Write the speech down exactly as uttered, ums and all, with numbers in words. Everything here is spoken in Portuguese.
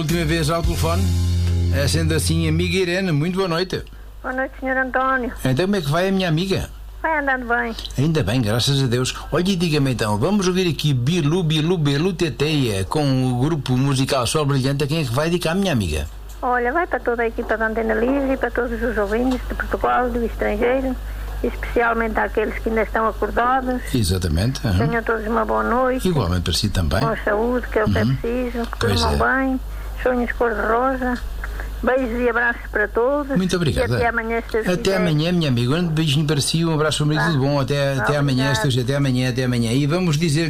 Última vez ao telefone, é sendo assim, amiga Irene, muito boa noite. Boa noite, senhor António. Então como é que vai a minha amiga? Vai andando bem. Ainda bem, graças a Deus. Olha, e diga-me então, vamos ouvir aqui Bilu, Bilu, Bilu Teteia com o grupo musical Sol Brilhante. A quem é que vai dedicar, minha amiga? Olha, vai para toda a equipa da Antena Livre e para todos os ouvintes de Portugal e do estrangeiro, especialmente àqueles que ainda estão acordados. Exatamente. Uhum. Tenham todos uma boa noite. Igualmente para si também. Com saúde, que é o que Uhum. é preciso. Que Pois durmam é. bem. Sonhos cor-de-rosa. Beijos e abraços para todos. Muito obrigado. E até amanhã, se Deus Até quiser. amanhã, minha amiga. Um beijinho para si, um abraço para o marido, Tá. tudo bom. Até, até amanhã, Obrigada. até amanhã, até amanhã. E vamos dizer